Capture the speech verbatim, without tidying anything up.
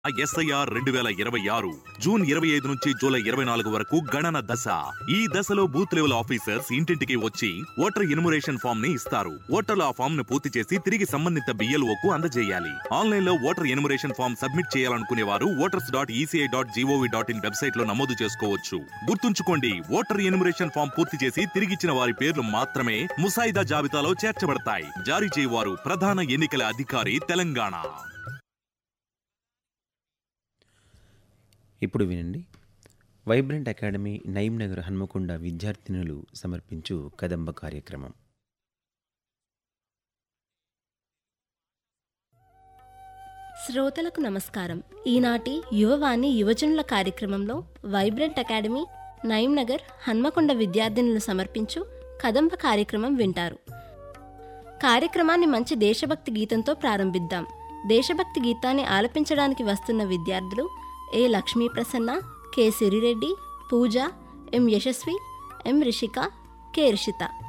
SIR రెండు వేల ఇరవై ఆరు జూన్ ఇరవై ఐదు నుంచి జూలై ఇరవై నాలుగు వరకు గణన దశ. ఈ దశలో బూత్ లెవెల్ ఆఫీసర్స్ ఇంటింటికి వచ్చి ఓటర్ ఎన్యుమరేషన్ ఫామ్ ని ఇస్తారు. ఓటర్లు ఆ ఫామ్ ను పూర్తి చేసి తిరిగి సంబంధిత బిఎల్ఓ కు అందజేయాలి. ఆన్లైన్ లో ఓటర్ ఎన్యుమరేషన్ ఫామ్ సబ్మిట్ చేయాలనుకునే వారు voters dot ECI dot GOV dot in website లో నమోదు చేసుకోవచ్చు. గుర్తుంచుకోండి, ఓటర్ ఎన్యుమరేషన్ ఫామ్ పూర్తి చేసి తిరిగిచ్చిన వారి పేర్లు మాత్రమే ముసాయిదా జాబితాలో చేర్చబడతాయి. జారీ చేయవారు ప్రధాన ఎన్నికల అధికారి, తెలంగాణ. ఇప్పుడు వినండి, వైబ్రెంట్ అకాడమీ నయీం నగర్ హన్మకొండ విద్యార్థినులు సమర్పించు కదంబ కార్యక్రమం. శ్రోతలకు నమస్కారం. ఈనాటి యువవాణి యువజనుల కార్యక్రమంలో వైబ్రెంట్ అకాడమీ నయీం నగర్ హన్మకొండ విద్యార్థినులు సమర్పించు కదంబ కార్యక్రమం వింటారు. కార్యక్రమాన్ని మంచి దేశభక్తి గీతంతో ప్రారంభిద్దాం. దేశభక్తి గీతాన్ని ఆలపించడానికి వస్తున్న విద్యార్థులు ఏ లక్ష్మీ ప్రసన్న, కె సిరిరెడ్డి, పూజ, ఎం యశస్వి, ఎం రిషిక, కె రిషిత.